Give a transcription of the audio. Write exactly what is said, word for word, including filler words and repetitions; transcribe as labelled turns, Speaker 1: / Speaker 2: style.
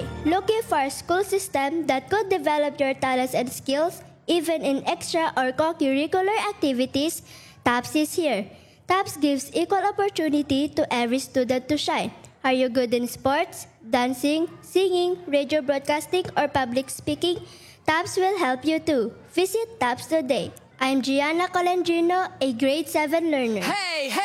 Speaker 1: Hi, looking for a school system that could develop your talents and skills even in extra or co-curricular activities? TAPS is here. TAPS gives equal opportunity to every student to shine. Are you good in sports, dancing, singing, radio broadcasting, or public speaking? TAPS will help you too. Visit TAPS today. I'm Gianna Colendrino, a grade seven learner.
Speaker 2: Hey, hey!